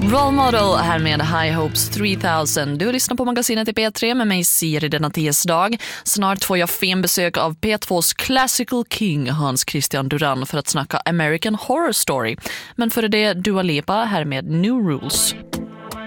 Role Model här med High Hopes 3000. Du lyssnar på magasinet i P3 med mig Siri denna tisdag. Snart får jag fin besök av P2s Classical King Hans Christian Duran för att snacka American Horror Story. Men före det Dua Lipa här med New Rules.